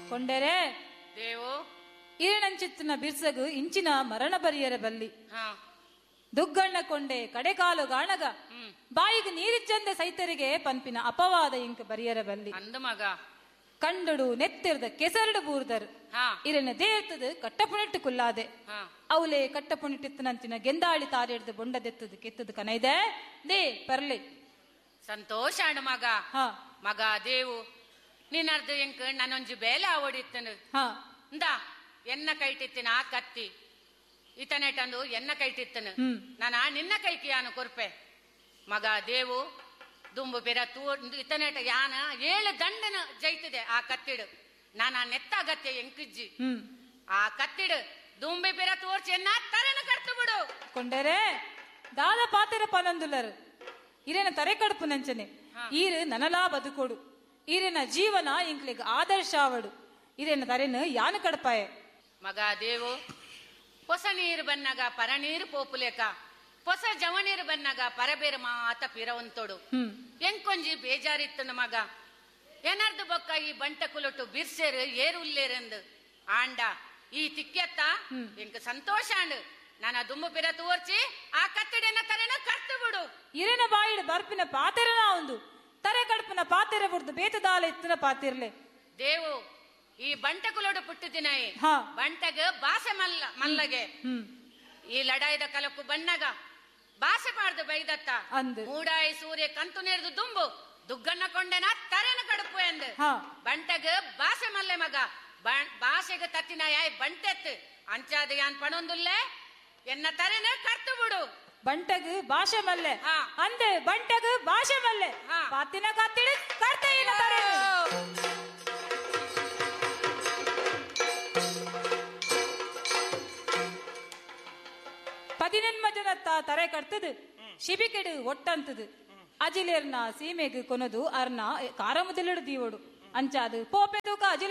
ಕೊಂಡರೆ ದೇವು ಈರಣಂಚಿತ್ತಿನ ಬಿರ್ಸಗು ಇಂಚಿನ ಮರಣ ಬರಿಯರ ಬಲ್ಲಿ ಹಾ ದುಗ್ಗಣ್ಣ ಕೊಂಡೆ ಕಡೆಕಾಲು ಗಾಣಗ ಬಾಯಿಗೆ ನೀರಿಚ್ಚಂದೆ ಸೈತರಿಗೆ ಪಂಪಿನ ಅಪವಾದ ಇಂಕ ಬರಿಯರ ಬಲ್ಲಿ ಅಂದ ಮಗ ಕಂಡುಡು ನೆತ್ತಿರ್ದ ಕೆಸರಡು ಬೂರ್ದರ್ ಹಾ ಇರನ ದೇರ್ತದು ಕಟ್ಟಪುಣಿಟ್ಟು ಕುಲ್ಲಾದೆ ಹಾ ಅವಲೆ ಕಟ್ಟಪುಣಿಟ್ಟಿತ್ತನಂಚಿನ ಗೆಂದಾಳಿ ತಾರಿಡ್ದು ಬೊಂಡದೆತ್ತದು ಕೆತ್ತದು ಕನೈದೆ ದೇ ಪರ್ಲೆ ಸಂತೋಷ ಅಣ್ಣ ಮಗ ಹಾ ಮಗ ದೇವು ನೀನರ್ದು ಎಂಕ್ ನಾನೊಂಜಿ ಬೇಲೆ ಆವಡಿತ್ತನು ಹಾ ಇಂದ ಎನ್ನ ಕೈಟಿತ್ತಿನ ಆ ಕತ್ತಿ ಇತನೆಟಂದು ಎನ್ನ ಕೈಟಿತ್ತನು ನಾನ ನಿನ್ನ ಕೈಕಿಯಾನು ಕೊರ್ಪೆ ಮಗ ದೇವು ದುಂಬು ಬೆರ ಇತನೆಟ ಯಾನ 7 ದಂಡನ ಜೈತಿದೆ ಆ ಕತ್ತಿಡು ನಾನ ನೆತ್ತ ಅಗತ್ಯ ಎಂಕಿಜ್ಜಿ ಆ ಕತ್ತಿಡು ದುಂಬಿ ಬೆರ ತೋರ್ಚಿ ಎನ್ನ ತರೆನ ಕರ್ತು ಬಿಡು ಕೊಂಡರೆ ದಾದ ಪಾತೆರ ಪನೊಂದುಲರು ಇರೇನ ತರೆ ಕಡುಪು ನಂಚನೆ ಈರು ನನಲಾ ಬದುಕೋಡು ಈರಿನ ಜೀವನ ಇಂಕ್ಲಿಗ್ ಆದರ್ಶ ಆವಡು ಇರೇನ ತರೆನು ಯಾನು ಕಡಪಾಯ ಮಗ ದೇವು ಹೊಸ ನೀರು ಬನ್ನಾಗ ಪರ ನೀರು ಪೋಪುಲೇಕ ಹೊಸ ಜವನೀರು ಬನ್ನಾಗ ಪರಬೇರು ಮಾತ ಪಿರವಂತೋಡು ಎಂಕೊಂಜಿ ಬೇಜಾರಿತ್ತನ ಮಗ ಏನರ್ದು ಬೊಕ್ಕ ಈ ಬಂಟ ಕುಲೊಟ್ಟು ಬಿರ್ಸೇರು ಏರು ಉಲ್ಲೇರೆಂದು ಆಂಡ ಈ ತಿಕ್ಕೆತ್ತ ಎಂಕ ಸಂತೋಷ ಅಂಡು ನಾನು ದುಮ್ಮು ಪಿರ ತೋರ್ಚಿ ಆ ಕತ್ತಡೆನ ತರೆನ ಕರ್ತು ಬಿಡು ಇರೇನ ಬಾಯಿಡು ಬರ್ಪಿನ ಪಾತೆರನ ಒಂದು ತರೆ ಕಡುಪಿನ ಪಾತೆರೆ ಬುಡ್ದು ಬೇತದಾಲ ಇತ್ತಿನ ಪಾತಿರ್ಲೆ ದೇವು ಈ ಬಂಟಕುಲೋಡು ಪುಟ್ಟುದಿನಾಯಿ ಹಾ ಬಂಟಗ ಬಾಸೆ ಮಲ್ಲಗೆ ಈ ಲಡಾಯ್ದ ಕಲಕು ಬನ್ನಗ ಬಾಸೆ ಪಾಡ್ದು ಬೈದತ್ತ ಅಂದು ಮೂಡಾಯಿ ಸೂರ್ಯ ಕಂತು ನೆರೆದು ದುಂಬು ದುಗ್ಗನ್ನ ಕೊಂಡೆನ ತರೆನ ಕಡುಪು ಎಂದು ಬಂಟಗ ಬಾಸೆ ಮಲ್ಲೆ ಮಗ ಬಾಸೆಗ ತತ್ತಿನ ಯಾಯ್ ಬಂಟೆತ್ತು ಅಂಚಾದ ಯಾನ್ ಪಣೊಂದುಲ್ಲೆ ಎನ್ನ ತರೆನ ಕರ್ತು ಬಿಡು ಬಂಟಗು ಭಾಷೆ ಮಲ್ಲೆ ಹಾ ಅಂದೆ ಬಂಟಗು ಭಾಷೆ ಮಲ್ಲೆ ಪಾತಿನ ಕತ್ತಿಡು ಕರ್ತೇಯಿನ ತರೆ ಪದಿನೆನ್ಮಜನತ್ತ ತರೆ ಕಟ್ತದು ಶಿಬಿಕೆಡು ಒಟ್ಟಂತದು ಅಜಿಲೇರ್ನ ಸೀಮೆಗೆ ಕೊನದು ಅರ್ನ ಕಾರಮುದಲಿಡು ದೀವಡು ಅಂಚಾದು ಪೋಪೆದೂಕ ಅಜಿಲ